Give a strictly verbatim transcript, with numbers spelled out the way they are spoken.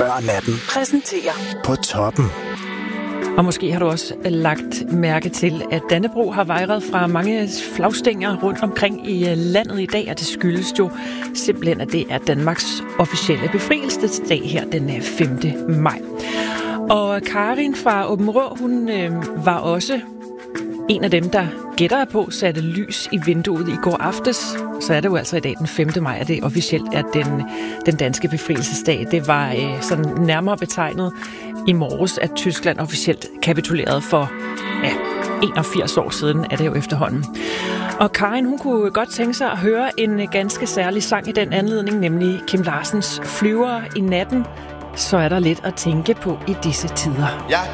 før natten præsenterer På toppen. Og måske har du også lagt mærke til, at Dannebrog har vejret fra mange flagstænger rundt omkring i landet i dag, og det skyldes jo simpelthen, at det er Danmarks officielle befrielsesdag her den femte maj. Og Karin fra Aabenraa, hun øh, var også en af dem, der gætter på, satte lys i vinduet i går aftes. Så er det jo altså i dag den femte maj, at det officielt er den, den danske befrielsesdag. Det var øh, sådan nærmere betegnet i morges, at Tyskland officielt kapitulerede for ja, enogfirs år siden, er det jo efterhånden. Og Karin, hun kunne godt tænke sig at høre en ganske særlig sang i den anledning, nemlig Kim Larsens Flyvere i natten. Så er der lidt at tænke på i disse tider. Jeg